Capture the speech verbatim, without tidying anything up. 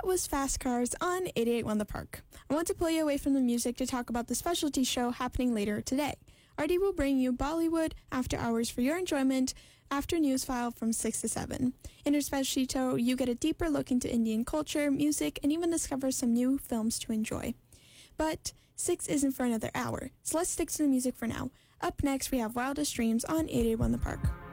That was Fast Cars on eighty-eight point one The Park. I want to pull you away from the music to talk about the specialty show happening later today. Artie will bring you Bollywood After Hours for your enjoyment after Newsfile from six to seven. In her specialty show, you get a deeper look into Indian culture, music, and even discover some new films to enjoy. But six isn't for another hour, so let's stick to the music for now. Up next, we have Wildest Dreams on eighty-eight point one The Park.